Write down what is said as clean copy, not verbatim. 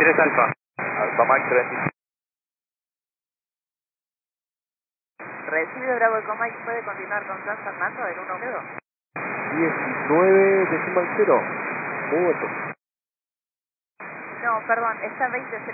3 Alfa. Alfa Mike 30. Recibido Bravo Eco Mike, ¿puede continuar con San Fernando del 1 quedó? 19 decimal 0. Muerto. No, perdón, está 20